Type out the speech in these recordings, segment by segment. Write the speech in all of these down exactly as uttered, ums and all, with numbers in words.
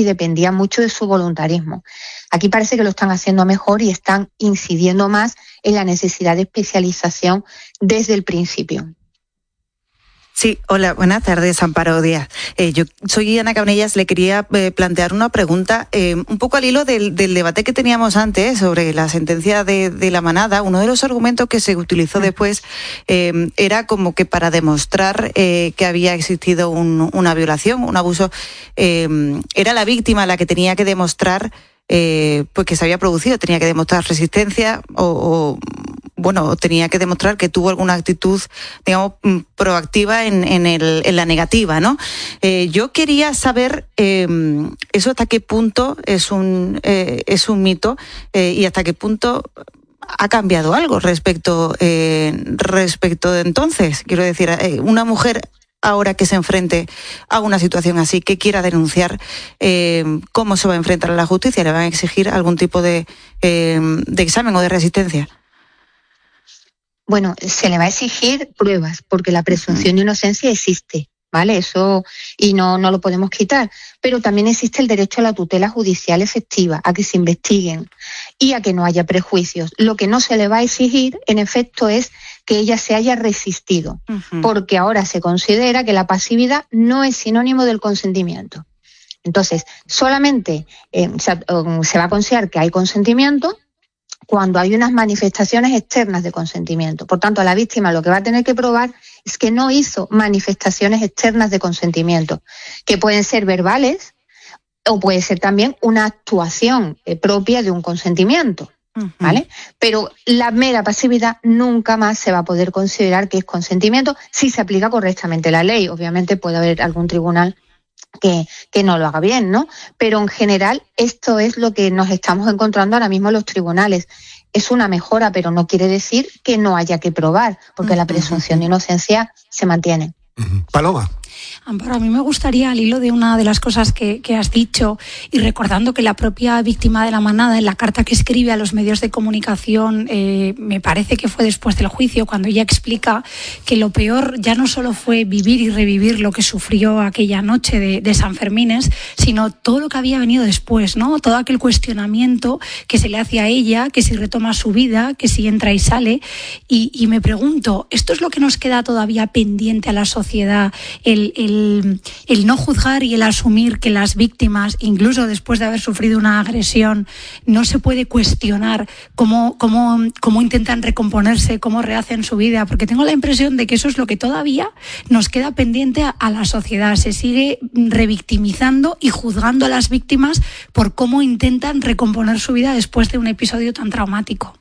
y dependía mucho de su voluntarismo. Aquí parece que lo están haciendo mejor y están incidiendo más en la necesidad de especialización desde el principio. Sí, hola, buenas tardes, Amparo Díaz. Eh, yo soy Ana Cabanellas, le quería eh, plantear una pregunta eh, un poco al hilo del, del debate que teníamos antes sobre la sentencia de, de la manada. Uno de los argumentos que se utilizó después eh, era como que para demostrar eh, que había existido un, una violación, un abuso, eh, era la víctima la que tenía que demostrar eh, pues que se había producido, tenía que demostrar resistencia o... o bueno, tenía que demostrar que tuvo alguna actitud, digamos, proactiva en, en, el, en la negativa, ¿no? Eh, yo quería saber eh, eso hasta qué punto es un, eh, es un mito eh, y hasta qué punto ha cambiado algo respecto, eh, respecto de entonces. Quiero decir, eh, una mujer ahora que se enfrente a una situación así, que quiera denunciar, eh, ¿cómo se va a enfrentar a la justicia? ¿Le van a exigir algún tipo de, eh, de examen o de resistencia? Bueno, se le va a exigir pruebas, porque la presunción de inocencia existe, ¿vale? Eso, y no, no lo podemos quitar. Pero también existe el derecho a la tutela judicial efectiva, a que se investiguen y a que no haya prejuicios. Lo que no se le va a exigir, en efecto, es que ella se haya resistido, uh-huh. porque ahora se considera que la pasividad no es sinónimo del consentimiento. Entonces, solamente eh, se, um, se va a considerar que hay consentimiento cuando hay unas manifestaciones externas de consentimiento. Por tanto, la víctima lo que va a tener que probar es que no hizo manifestaciones externas de consentimiento, que pueden ser verbales o puede ser también una actuación eh, propia de un consentimiento, uh-huh. ¿vale? Pero la mera pasividad nunca más se va a poder considerar que es consentimiento si se aplica correctamente la ley. Obviamente puede haber algún tribunal Que, que no lo haga bien, ¿no? Pero en general esto es lo que nos estamos encontrando ahora mismo en los tribunales. Es una mejora, pero no quiere decir que no haya que probar, porque uh-huh. la presunción de inocencia se mantiene. Uh-huh. Paloma. Amparo, a mí me gustaría, al hilo de una de las cosas que, que has dicho, y recordando que la propia víctima de la manada, en la carta que escribe a los medios de comunicación, eh, me parece que fue después del juicio, cuando ella explica que lo peor ya no solo fue vivir y revivir lo que sufrió aquella noche de, de San Fermines, sino todo lo que había venido después, ¿no? Todo aquel cuestionamiento que se le hace a ella, que si retoma su vida, que si entra y sale. Y, y me pregunto, ¿esto es lo que nos queda todavía pendiente a la sociedad? El, el, el no juzgar y el asumir que las víctimas, incluso después de haber sufrido una agresión, no se puede cuestionar cómo, cómo, cómo intentan recomponerse, cómo rehacen su vida, porque tengo la impresión de que eso es lo que todavía nos queda pendiente a, a la sociedad. Se sigue revictimizando y juzgando a las víctimas por cómo intentan recomponer su vida después de un episodio tan traumático.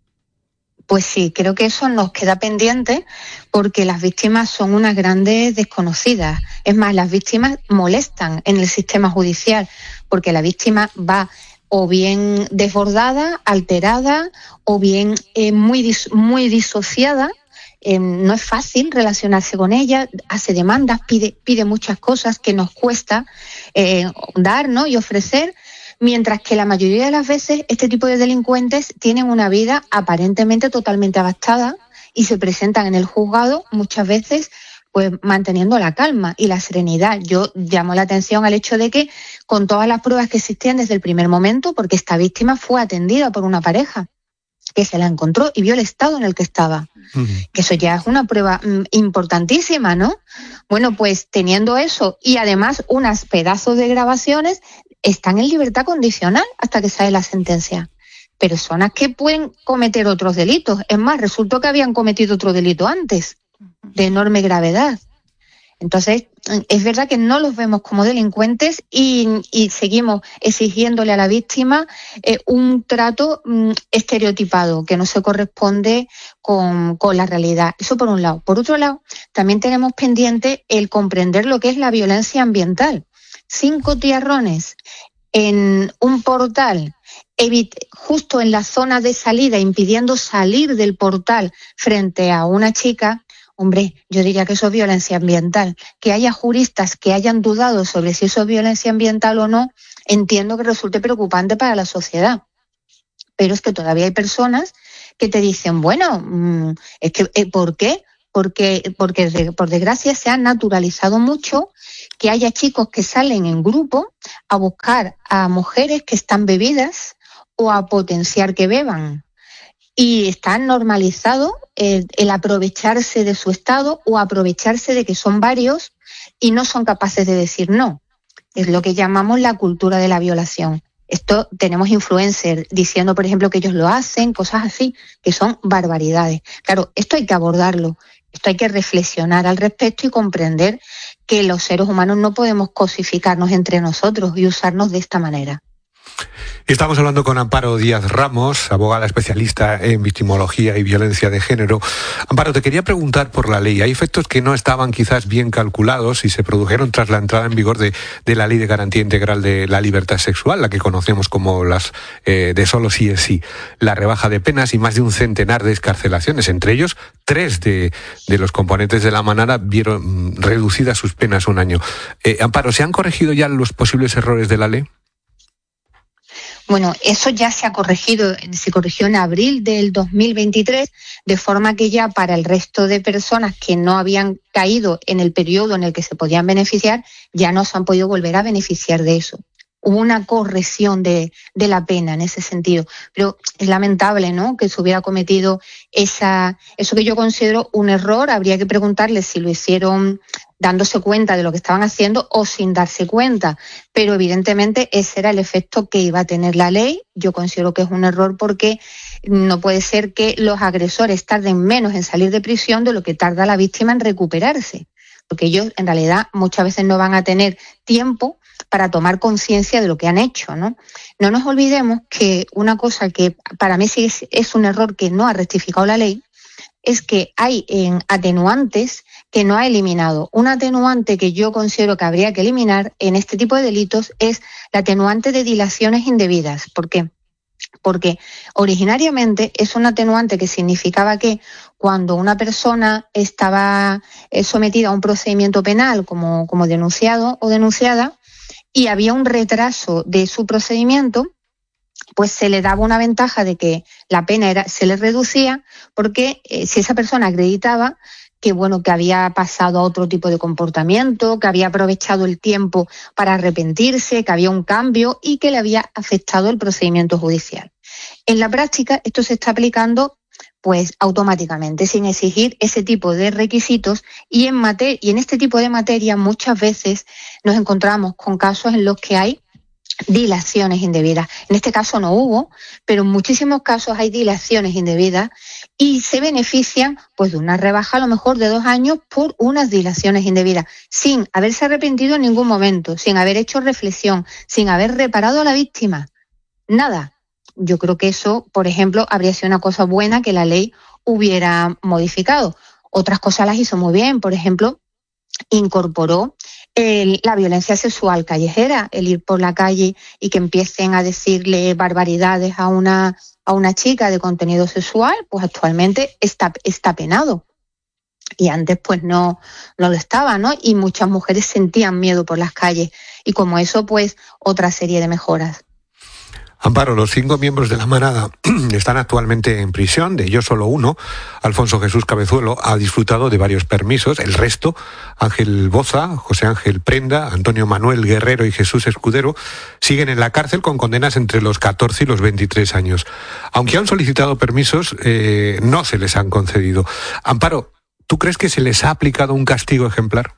Pues sí, creo que eso nos queda pendiente porque las víctimas son unas grandes desconocidas. Es más, las víctimas molestan en el sistema judicial porque la víctima va o bien desbordada, alterada, o bien eh, muy, dis- muy disociada. Eh, no es fácil relacionarse con ella, hace demandas, pide, pide muchas cosas que nos cuesta eh, dar, ¿no? y ofrecer. Mientras que la mayoría de las veces este tipo de delincuentes tienen una vida aparentemente totalmente adaptada y se presentan en el juzgado muchas veces pues manteniendo la calma y la serenidad. Yo llamo la atención al hecho de que con todas las pruebas que existían desde el primer momento, porque esta víctima fue atendida por una pareja que se la encontró y vio el estado en el que estaba. Uh-huh. Que eso ya es una prueba mm, importantísima, ¿no? Bueno, pues teniendo eso y además unas pedazos de grabaciones, están en libertad condicional hasta que sale la sentencia. Personas que pueden cometer otros delitos. Es más, resultó que habían cometido otro delito antes, de enorme gravedad. Entonces, es verdad que no los vemos como delincuentes y, y seguimos exigiéndole a la víctima eh, un trato mm, estereotipado que no se corresponde con, con la realidad. Eso por un lado. Por otro lado, también tenemos pendiente el comprender lo que es la violencia ambiental. Cinco tiarrones en un portal, evit- justo en la zona de salida, impidiendo salir del portal frente a una chica. Hombre, yo diría que eso es violencia ambiental. Que haya juristas que hayan dudado sobre si eso es violencia ambiental o no, entiendo que resulte preocupante para la sociedad. Pero es que todavía hay personas que te dicen, bueno, es que ¿por qué? Porque, porque de, por desgracia se ha naturalizado mucho que haya chicos que salen en grupo a buscar a mujeres que están bebidas o a potenciar que beban. Y está normalizado el, el aprovecharse de su estado o aprovecharse de que son varios y no son capaces de decir no. Es lo que llamamos la cultura de la violación. Esto tenemos influencers diciendo, por ejemplo, que ellos lo hacen, cosas así, que son barbaridades. Claro, esto hay que abordarlo, esto hay que reflexionar al respecto y comprender que los seres humanos no podemos cosificarnos entre nosotros y usarnos de esta manera. Estamos hablando con Amparo Díaz Ramos, abogada especialista en victimología y violencia de género. Amparo, te quería preguntar por la ley. Hay efectos que no estaban quizás bien calculados y se produjeron tras la entrada en vigor de, de la Ley de Garantía Integral de la Libertad Sexual, la que conocemos como las eh, de solo sí es sí. La rebaja de penas y más de un centenar de excarcelaciones. Entre ellos, tres de, de los componentes de la manada vieron reducidas sus penas un año. Eh, Amparo, ¿se han corregido ya los posibles errores de la ley? Bueno, eso ya se ha corregido, se corrigió en abril del dos mil veintitrés, de forma que ya para el resto de personas que no habían caído en el periodo en el que se podían beneficiar, ya no se han podido volver a beneficiar de eso. Hubo una corrección de, de la pena en ese sentido, pero es lamentable, ¿no?, que se hubiera cometido esa, eso que yo considero un error. Habría que preguntarles si lo hicieron dándose cuenta de lo que estaban haciendo o sin darse cuenta, pero evidentemente ese era el efecto que iba a tener la ley. Yo considero que es un error porque no puede ser que los agresores tarden menos en salir de prisión de lo que tarda la víctima en recuperarse, porque ellos en realidad muchas veces no van a tener tiempo para tomar conciencia de lo que han hecho, ¿no? No nos olvidemos que una cosa que para mí sí es, es un error que no ha rectificado la ley, es que hay en atenuantes que no ha eliminado. Un atenuante que yo considero que habría que eliminar en este tipo de delitos es la atenuante de dilaciones indebidas. ¿Por qué? Porque originariamente es un atenuante que significaba que cuando una persona estaba sometida a un procedimiento penal como, como denunciado o denunciada y había un retraso de su procedimiento, pues se le daba una ventaja de que la pena era, se le reducía, porque eh, si esa persona acreditaba que bueno, que había pasado a otro tipo de comportamiento, que había aprovechado el tiempo para arrepentirse, que había un cambio y que le había afectado el procedimiento judicial. En la práctica esto se está aplicando pues automáticamente, sin exigir ese tipo de requisitos, y en mate- y en este tipo de materia muchas veces nos encontramos con casos en los que hay dilaciones indebidas. En este caso no hubo, pero en muchísimos casos hay dilaciones indebidas y se benefician pues de una rebaja a lo mejor de dos años por unas dilaciones indebidas, sin haberse arrepentido en ningún momento, sin haber hecho reflexión, sin haber reparado a la víctima. Nada. Yo creo que eso, por ejemplo, habría sido una cosa buena que la ley hubiera modificado. Otras cosas las hizo muy bien. Por ejemplo, incorporó el, la violencia sexual callejera, el ir por la calle y que empiecen a decirle barbaridades a una, a una chica de contenido sexual, pues actualmente está, está penado. Y antes pues no, no lo estaba, ¿no? Y muchas mujeres sentían miedo por las calles. Y como eso, pues otra serie de mejoras. Amparo, los cinco miembros de la manada están actualmente en prisión, de ellos solo uno, Alfonso Jesús Cabezuelo, ha disfrutado de varios permisos. El resto, Ángel Boza, José Ángel Prenda, Antonio Manuel Guerrero y Jesús Escudero, siguen en la cárcel con condenas entre los catorce y los veintitrés años. Aunque han solicitado permisos, eh, no se les han concedido. Amparo, ¿tú crees que se les ha aplicado un castigo ejemplar?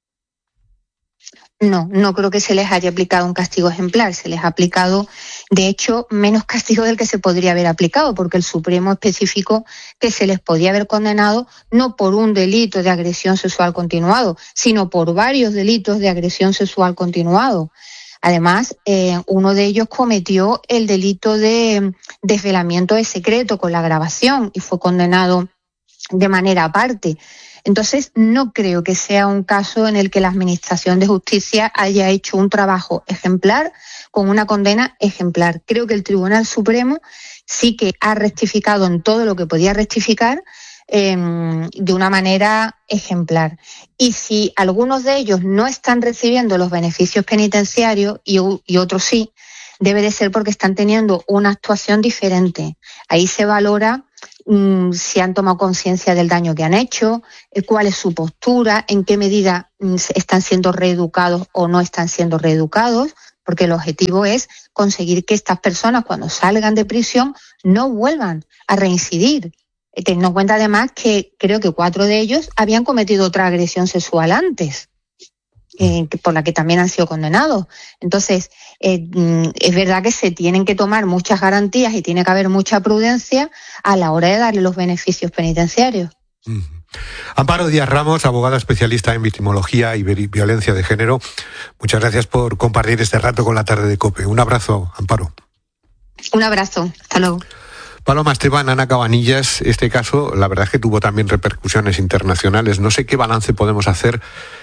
No, no creo que se les haya aplicado un castigo ejemplar. Se les ha aplicado, de hecho, menos castigo del que se podría haber aplicado, porque el Supremo especificó que se les podía haber condenado no por un delito de agresión sexual continuado, sino por varios delitos de agresión sexual continuado. Además, eh, uno de ellos cometió el delito de desvelamiento de secreto con la grabación y fue condenado de manera aparte. Entonces, no creo que sea un caso en el que la Administración de Justicia haya hecho un trabajo ejemplar con una condena ejemplar. Creo que el Tribunal Supremo sí que ha rectificado en todo lo que podía rectificar eh, de una manera ejemplar. Y si algunos de ellos no están recibiendo los beneficios penitenciarios y, y otros sí, debe de ser porque están teniendo una actuación diferente. Ahí se valora mmm, si han tomado conciencia del daño que han hecho, eh, cuál es su postura, en qué medida mmm, están siendo reeducados o no están siendo reeducados, porque el objetivo es conseguir que estas personas, cuando salgan de prisión, no vuelvan a reincidir. Eh, teniendo en cuenta además que creo que cuatro de ellos habían cometido otra agresión sexual antes, Eh, por la que también han sido condenados. Entonces, eh, es verdad que se tienen que tomar muchas garantías y tiene que haber mucha prudencia a la hora de darle los beneficios penitenciarios. Uh-huh. Amparo Díaz Ramos, abogada especialista en victimología y violencia de género, muchas gracias por compartir este rato con la tarde de COPE. Un abrazo, Amparo. Un abrazo, hasta luego. Paloma Esteban, Ana Cabanillas, este caso la verdad es que tuvo también repercusiones internacionales. No sé qué balance podemos hacer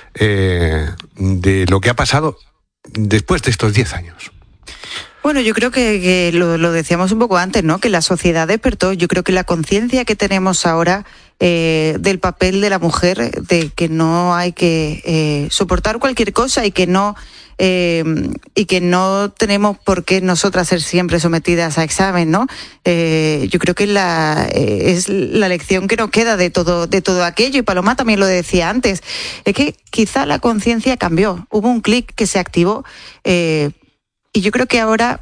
eh, de lo que ha pasado después de estos diez años. Bueno, yo creo que, que lo, lo decíamos un poco antes, ¿no? Que la sociedad despertó. Yo creo que la conciencia que tenemos ahora eh, del papel de la mujer, de que no hay que eh, soportar cualquier cosa y que no eh, y que no tenemos por qué nosotras ser siempre sometidas a examen, ¿no? Eh, yo creo que la, eh, es la lección que nos queda de todo de todo aquello. Y Paloma también lo decía antes, es que quizá la conciencia cambió. Hubo un clic que se activó. Eh, Y yo creo que ahora,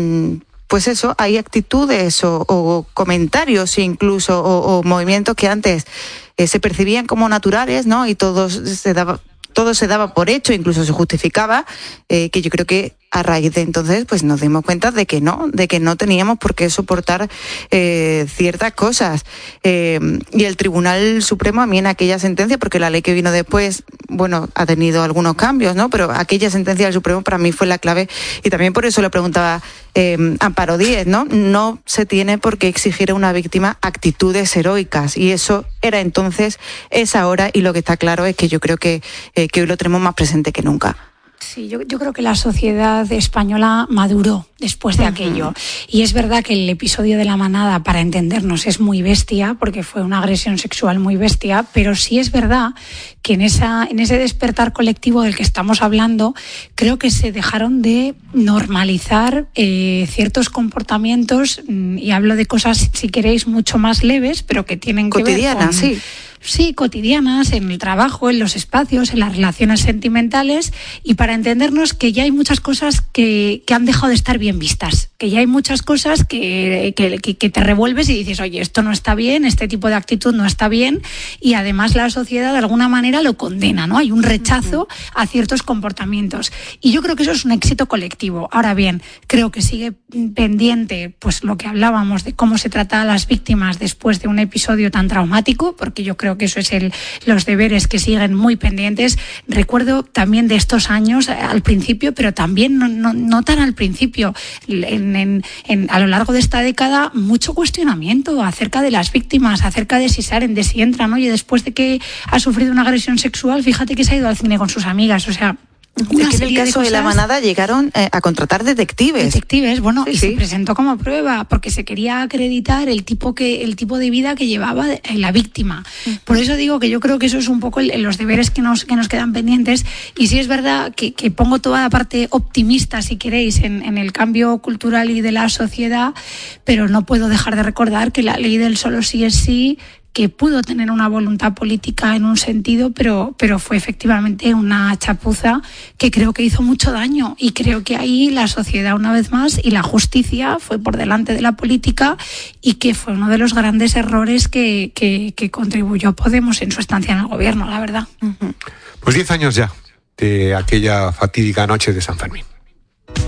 pues eso, hay actitudes o, o comentarios incluso o, o movimientos que antes eh, se percibían como naturales, ¿no? Y todos se daba, todo se daba por hecho, incluso se justificaba, eh, que yo creo que a raíz de entonces pues nos dimos cuenta de que no, de que no teníamos por qué soportar eh, ciertas cosas. Eh, y el Tribunal Supremo, a mí en aquella sentencia, porque la ley que vino después, bueno, ha tenido algunos cambios, ¿no? Pero aquella sentencia del Supremo para mí fue la clave y también por eso le preguntaba eh, Amparo Díez, ¿no? No se tiene por qué exigir a una víctima actitudes heroicas y eso era entonces, es ahora y lo que está claro es que yo creo que, eh, que hoy lo tenemos más presente que nunca. Sí, yo, yo creo que la sociedad española maduró después de uh-huh. aquello. Y es verdad que el episodio de la manada, para entendernos, es muy bestia, porque fue una agresión sexual muy bestia, pero sí es verdad que en, esa, en ese despertar colectivo del que estamos hablando, creo que se dejaron de normalizar eh, ciertos comportamientos, y hablo de cosas, si queréis, mucho más leves, pero que tienen que ver con... sí. Sí, cotidianas, en el trabajo, en los espacios, en las relaciones sentimentales y para entendernos que ya hay muchas cosas que, que han dejado de estar bien vistas, que ya hay muchas cosas que, que, que te revuelves y dices, oye, esto no está bien, este tipo de actitud no está bien y además la sociedad de alguna manera lo condena, ¿no? Hay un rechazo a ciertos comportamientos y yo creo que eso es un éxito colectivo. Ahora bien, creo que sigue pendiente pues lo que hablábamos de cómo se trata a las víctimas después de un episodio tan traumático, porque yo creo que eso es el, los deberes que siguen muy pendientes. Recuerdo también de estos años al principio, pero también no, no, no tan al principio, en, en, en, a lo largo de esta década, mucho cuestionamiento acerca de las víctimas, acerca de si salen, de si entran. Oye, después de que ha sufrido una agresión sexual, fíjate que se ha ido al cine con sus amigas, o sea... Es que en el caso de, de la manada llegaron eh, a contratar detectives. Detectives, bueno, sí, y sí. se presentó como prueba porque se quería acreditar el tipo que el tipo de vida que llevaba la víctima. Uh-huh. Por eso digo que yo creo que eso es un poco el, los deberes que nos que nos quedan pendientes. Y sí es verdad que, que pongo toda la parte optimista, si queréis, en, en el cambio cultural y de la sociedad, pero no puedo dejar de recordar que la ley del solo sí es sí, que pudo tener una voluntad política en un sentido, pero, pero fue efectivamente una chapuza que creo que hizo mucho daño y creo que ahí la sociedad una vez más y la justicia fue por delante de la política y que fue uno de los grandes errores que, que, que contribuyó Podemos en su estancia en el gobierno, la verdad. Pues diez años ya de aquella fatídica noche de San Fermín.